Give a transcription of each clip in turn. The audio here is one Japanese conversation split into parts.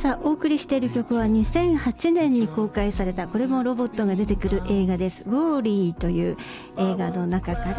さあお送りしている曲は2008年に公開された、これもロボットが出てくる映画です。ウォーリーという映画の中から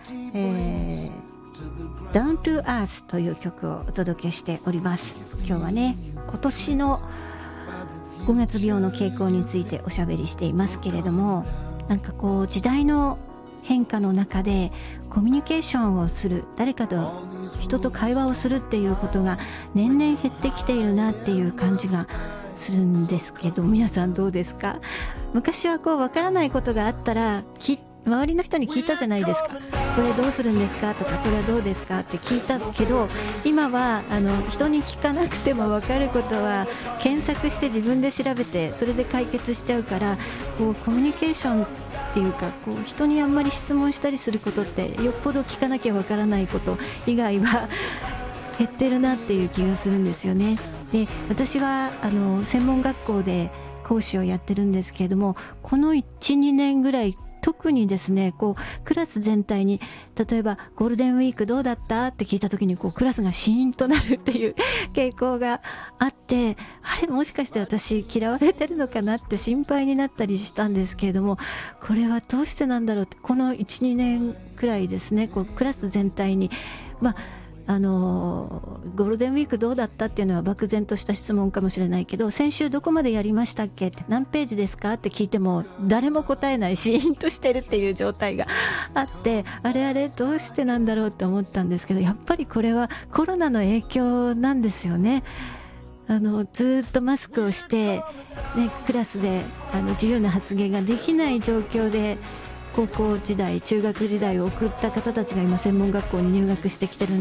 、Down to Earth という曲をお届けしております。今日はね、今年の5月病の傾向についておしゃべりしていますけれども、なんかこう時代の変化の中でコミュニケーションをする、誰かと人と会話をするっていうことが年々減ってきているなっていう感じがするんですけど、皆さんどうですか？昔はこう分からないことがあったら周りの人に聞いたじゃないですか。これどうするんですかとか、これはどうですかって聞いたけど、今は人に聞かなくても分かることは検索して自分で調べてそれで解決しちゃうから、こうコミュニケーションっていうか、こう人にあんまり質問したりすることって、よっぽど聞かなきゃ分からないこと以外は減ってるなっていう気がするんですよね。で、私は専門学校で講師をやってるんですけれども、この 1,2 年ぐらい特にですね、こうクラス全体に、例えばゴールデンウィークどうだったって聞いた時に、こうクラスがシーンとなるっていう傾向があって、あれもしかして私嫌われてるのかなって心配になったりしたんですけれども、これはどうしてなんだろうって、この 1,2 年くらいですね、こうクラス全体にゴールデンウィークどうだったっていうのは漠然とした質問かもしれないけど、先週どこまでやりましたっけって、何ページですかって聞いても誰も答えない、シーンとしてるっていう状態があって、あれどうしてなんだろうって思ったんですけど、やっぱりこれはコロナの影響なんですよね。ずっとマスクをして、ね、クラスで自由な発言ができない状況で高校時代、中学時代を送った方たちが今専門学校に入学してきてるん